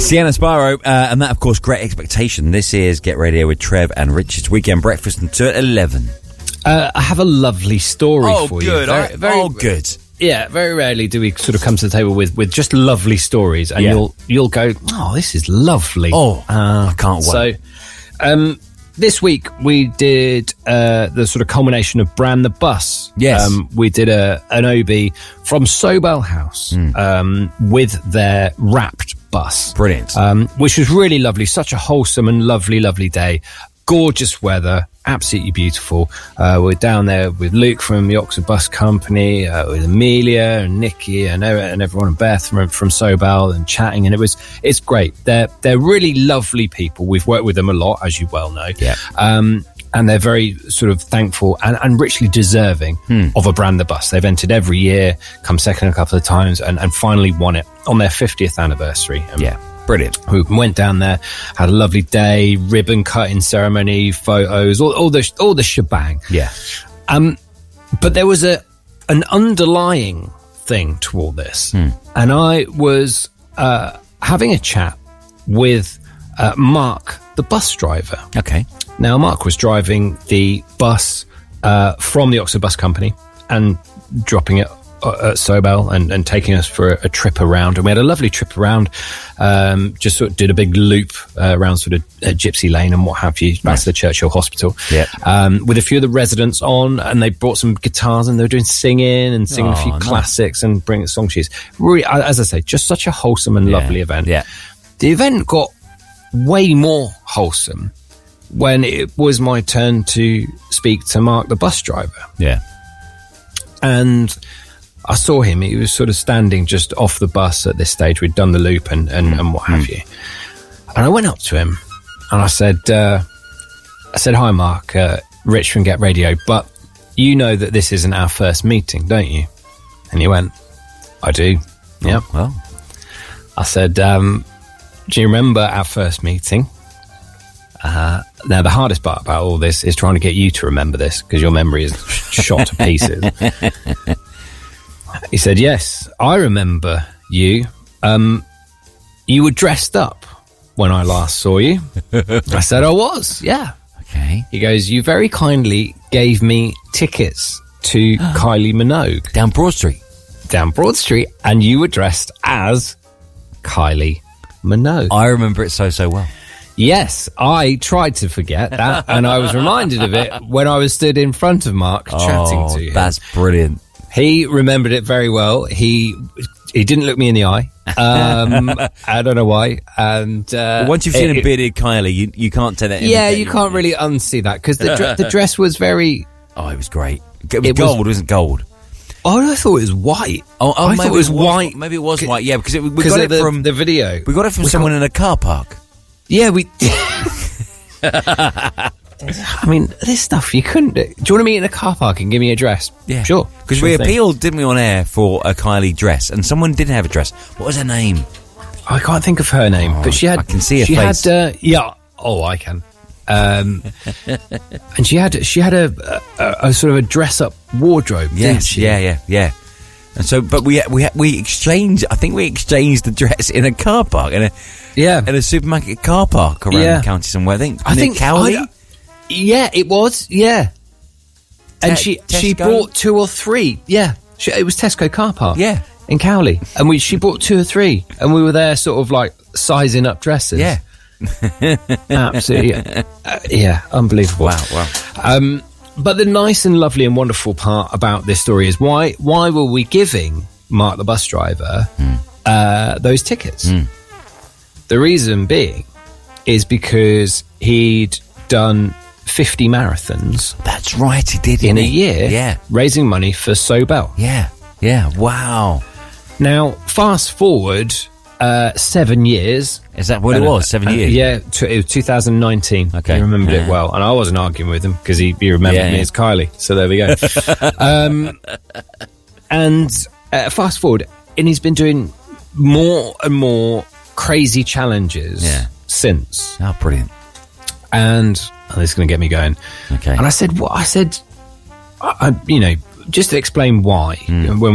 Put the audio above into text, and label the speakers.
Speaker 1: Sienna Spyro, and that, of course, Great Expectation. This is Get Radio with Trev and Richard's Weekend Breakfast until 11.
Speaker 2: I have a lovely story for
Speaker 1: good.
Speaker 2: you. Very
Speaker 1: Good.
Speaker 2: Yeah, very rarely do we sort of come to the table with just lovely stories, and you'll go, oh, this is lovely.
Speaker 1: I can't wait.
Speaker 2: So, this week we did the sort of culmination of Brand the Bus.
Speaker 1: Yes.
Speaker 2: We did an OB from Sobel House with their wrapped bus.
Speaker 1: Brilliant.
Speaker 2: Which was really lovely. Such a wholesome and lovely, lovely day. Gorgeous weather. Absolutely beautiful. We're down there with Luke from the Oxford Bus Company, with Amelia and Nikki and everyone, and Beth from Sobel, and chatting, and it's great. They're really lovely people. We've worked with them a lot, as you well know.
Speaker 1: Yeah.
Speaker 2: And they're very sort of thankful and richly deserving of a Brand the Bus. They've entered every year, come second a couple of times, and finally won it on their 50th anniversary.
Speaker 1: Brilliant.
Speaker 2: We went down there, had a lovely day, ribbon cutting ceremony, photos, all the shebang.
Speaker 1: Yeah.
Speaker 2: But there was an underlying thing to all this, and I was having a chat with Mark, the bus driver.
Speaker 1: Okay.
Speaker 2: Now, Mark was driving the bus from the Oxford Bus Company and dropping it at Sobel and taking us for a trip around, and we had a lovely trip around. Just sort of did a big loop around sort of Gypsy Lane and what have you, back to the Churchill Hospital.
Speaker 1: Yeah.
Speaker 2: With a few of the residents on, and they brought some guitars and they were doing singing a few classics and bringing song sheets. Really, as I say, just such a wholesome and lovely event.
Speaker 1: Yeah.
Speaker 2: The event got way more wholesome when it was my turn to speak to Mark, the bus driver.
Speaker 1: Yeah.
Speaker 2: And I saw him. He was sort of standing just off the bus at this stage. We'd done the loop and what have you. And I went up to him and I said, hi, Mark, Rich from Get Radio, but you know that this isn't our first meeting, don't you? And he went, I do. Yep.
Speaker 1: Well,
Speaker 2: I said, do you remember our first meeting? Now, the hardest part about all this is trying to get you to remember this, because your memory is shot to pieces. He said, yes, I remember you. You were dressed up when I last saw you. I said, I was, yeah.
Speaker 1: Okay.
Speaker 2: He goes, you very kindly gave me tickets to Kylie Minogue.
Speaker 1: Down Broad Street.
Speaker 2: Down Broad Street, and you were dressed as Kylie Minogue.
Speaker 1: I remember it so well.
Speaker 2: Yes, I tried to forget that, and I was reminded of it when I was stood in front of Mark chatting to him.
Speaker 1: That's brilliant.
Speaker 2: He remembered it very well. He didn't look me in the eye. I don't know why. And
Speaker 1: once you've seen a bearded Kylie, you can't take that.
Speaker 2: Yeah, you can't really unsee that, because the dress was very.
Speaker 1: Oh, it was great. It was gold, wasn't gold?
Speaker 2: Oh, I thought it was white.
Speaker 1: I
Speaker 2: thought it was white.
Speaker 1: Maybe it was white. Yeah, because we got it from
Speaker 2: the video.
Speaker 1: We got it from someone in a car park.
Speaker 2: Yeah, we. I mean, this stuff you couldn't do. Do you want to meet in a car park and give me a dress?
Speaker 1: Yeah,
Speaker 2: sure.
Speaker 1: Because we appealed, didn't we, on air for a Kylie dress, and someone did have a dress. What was her name?
Speaker 2: I can't think of her name, but she had.
Speaker 1: I can see her face.
Speaker 2: She had. I can. And she had a sort of a dress up wardrobe.
Speaker 1: Yes,
Speaker 2: didn't she?
Speaker 1: Yeah. And so, but we exchanged. I think we exchanged the dress in a car park in a supermarket car park around the county somewhere. I think Cowley.
Speaker 2: Yeah, it was. Yeah, and she bought 2 or 3. Yeah, it was Tesco car park.
Speaker 1: Yeah,
Speaker 2: in Cowley, and she bought 2 or 3, and we were there, sort of like sizing up dresses.
Speaker 1: Yeah,
Speaker 2: absolutely. Unbelievable.
Speaker 1: Wow.
Speaker 2: But the nice and lovely and wonderful part about this story is why were we giving Mark the bus driver those tickets? The reason being is because he'd done 50 marathons.
Speaker 1: That's right, he did
Speaker 2: in a year.
Speaker 1: Yeah,
Speaker 2: raising money for Sobel.
Speaker 1: Yeah. Wow.
Speaker 2: Now, fast forward 7 years.
Speaker 1: Is that what it was? 7 years?
Speaker 2: Yeah, it was 2019.
Speaker 1: Okay.
Speaker 2: He remembered it well. And I wasn't arguing with him because he remembered me as Kylie. So there we go. And fast forward, and he's been doing more and more crazy challenges since.
Speaker 1: Oh, brilliant.
Speaker 2: And this is going to get me going.
Speaker 1: Okay.
Speaker 2: And I said, just to explain why, when